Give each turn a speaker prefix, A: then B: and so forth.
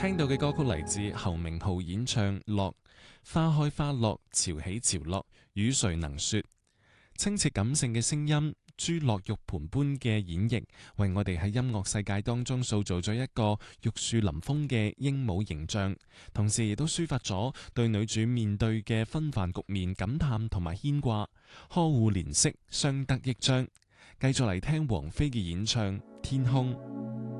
A: 聽到嘅歌曲嚟自侯明昊演唱《落》，花開花落，潮起潮落，與誰能說？清澈感性嘅聲音，珠落玉盤般嘅演繹，為我哋喺音樂世界當中塑造咗一個玉樹臨風嘅鸚鵡形象，同時亦都抒發咗對女主面對嘅紛繁局面感嘆同埋牽掛，呵護憐惜，相得益彰。繼續嚟聽王菲嘅演唱《天空》。